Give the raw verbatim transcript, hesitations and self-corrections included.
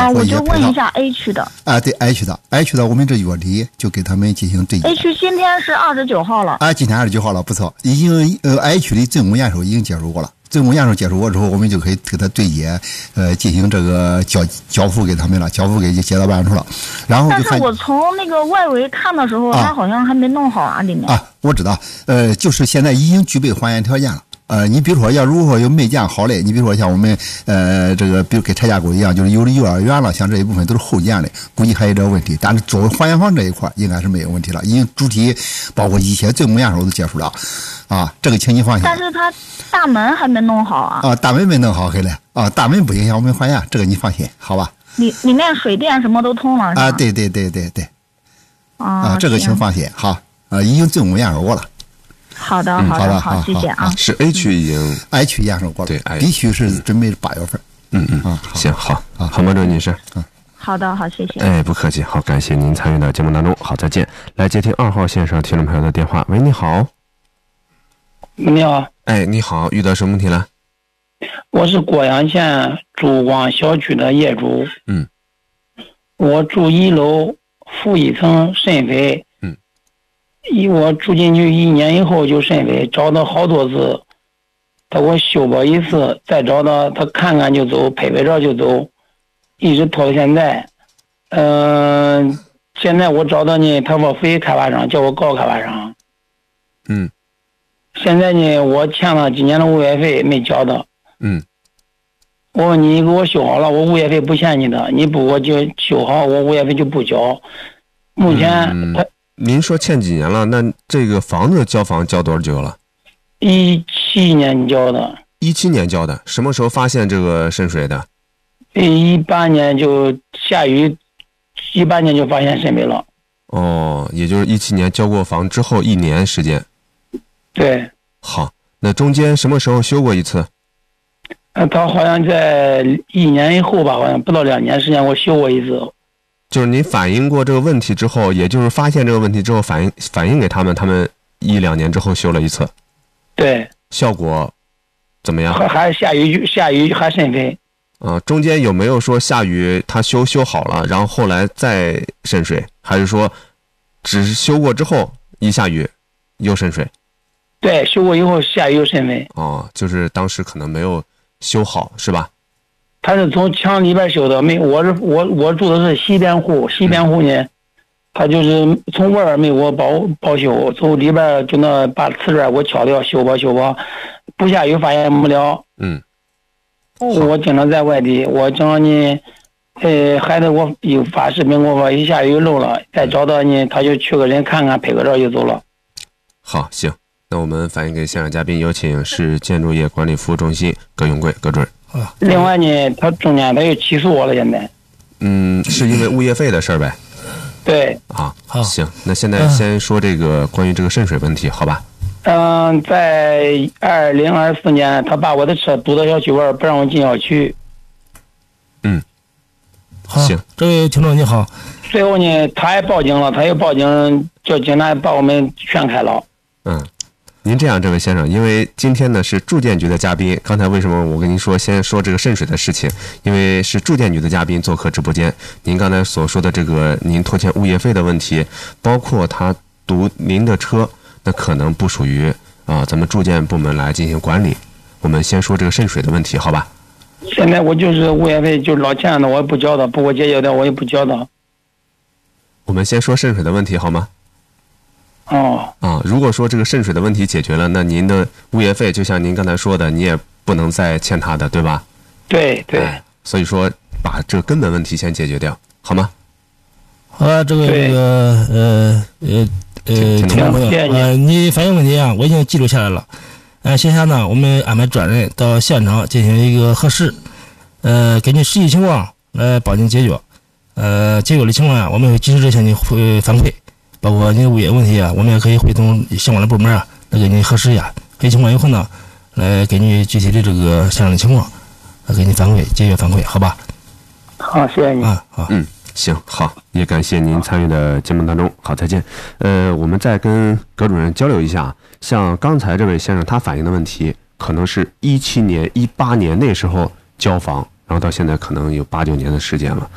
括我一些配套。 就问一下 A 区的。 啊，对 A 区的 ，A 区的，我们这月底就给他们进行对接。 A 区今天是二十九号了。 啊，今天二十九号了，不错，已经呃 A 区的最终验收已经结束过了。最终验收结束过之后，我们就可以给他对接，呃，进行这个交交付给他们了，交付给街道办事处了。然后就看。 但是我从那个外围看的时候， 啊、 他好像还没弄好啊，里面。 啊，我知道，呃，就是现在已经具备还原条件了。呃，你比如说，要如果有没建好嘞，你比如说像我们呃这个，比如跟拆架沟一样，就是有的幼儿园了，像这一部分都是后建的，估计还有点问题。但是作为还原房这一块，应该是没有问题了，已经主体包括一切最终验收都结束了，啊，这个请你放心。 但是他大门还没弄好啊。 啊，大门没弄好，黑嘞啊，大门不影响我们还原，这个你放心，好吧？ 里里面水电什么都通了是吧？ 啊，对对对对对。 啊， 啊，这个请放心，好，啊，已经最终验收过了。 好的， 嗯、 好的， 好， 谢谢啊。 是 A 区已经 ，A 区验收过了， 对 ，B 区是准备八月份。 嗯嗯啊， 行，好，好吗，周女士？ 嗯， 好的，好，谢谢。 哎，不客气，好，感谢您参与到节目当中，好，再见。来接听二号线上听众朋友的电话，喂，你好。 你好。 哎，你好，遇到什么问题了？ 我是郭阳县珠光小区的业主。 嗯。 我住一楼负一层渗水。 嗯。 一我住进去一年以后就渗水，找到好多次，他给我修过一次，再找到他看看就走，拍拍照就走，一直拖到现在。嗯、呃，现在我找到呢，他说非开发商，叫我告开发商。 嗯。 现在呢，我欠了今年的物业费没交的。 嗯。 我说你给我修好了，我物业费不欠你的，你不给我就修好，我物业费就不交。目前他、 嗯、您说欠几年了？那这个房子交房交多少久了？ 一七年交的。 一七年交的，什么时候发现这个渗水的？ 一八年就下雨，一八年就发现渗水了。 哦，也就是一七年交过房之后一年时间。 对。 好，那中间什么时候修过一次？ 呃，他好像在一年以后吧，好像不到两年时间，我修过一次。 就是你反映过这个问题之后，也就是发现这个问题之后，反映反映给他们，他们一两年之后修了一次。 对。 效果怎么样？ 还还下雨，下雨还渗水。 啊、呃，中间有没有说下雨他修修好了，然后后来再渗水，还是说只是修过之后一下雨又渗水？ 对，修过以后下雨又渗水。 哦，就是当时可能没有修好，是吧？ 他是从墙里边修的，没，我是我我住的是西边户，西边户呢，嗯、他就是从外边没给我包包修，从里边就那把瓷砖给我敲掉，修吧修吧，不下雨发现不了。 嗯。 我经常在外地，我经常呢，呃，孩子我有发视频给我说一下雨漏了，再找到呢，他就去个人看看，拍个照就走了。 好，行。那我们反映给现场嘉宾，有请市建筑业管理服务中心葛永贵葛主任。 啊，另外呢，他中间他又起诉我了，现在。 嗯，是因为物业费的事儿呗？ 对。 啊，好，行，那现在先说这个关于这个渗水问题，好吧？ 嗯、呃，在二零二四年，他把我的车堵到小区外，不让我进小区。 嗯， 好， 行， 这位听众你好。 最后呢，他也报警了，他又报警，叫警察把我们劝开了。 嗯。您这样，这位先生，因为今天呢是住建局的嘉宾，刚才为什么我跟您说先说这个渗水的事情？因为是住建局的嘉宾做客直播间，您刚才所说的这个您拖欠物业费的问题，包括他堵您的车，那可能不属于啊、呃、咱们住建部门来进行管理。我们先说这个渗水的问题，好吧？ 现在我就是物业费，就是老欠的，我也不交的，不给我解决的，我也不交的。 我们先说渗水的问题，好吗？ 哦。 啊，如果说这个渗水的问题解决了，那您的物业费就像您刚才说的，你也不能再欠他的，对吧？ 对对、 哎。所以说，把这个根本问题先解决掉，好吗？ 好了，这个这个呃呃呃听众朋友，呃，你反映问题啊，我已经记录下来了。呃，线下呢，我们安排专人到现场进行一个核实，呃，根据实际情况来帮您解决。呃，解决的情况啊，我们会及时的向您回反馈。包括你的物业问题啊，我们也可以会同相关的部门啊来给你核实一下，有情况以后呢，来给你具体的这个现场的情况，来给你反馈解决反馈，好吧？ 好，谢谢你啊，好， 嗯，行，好，也感谢您参与的节目当中，好，再见。呃，我们再跟葛主任交流一下，像刚才这位先生他反映的问题，可能是一七年、一八年那时候交房，然后到现在可能有八九年的时间了。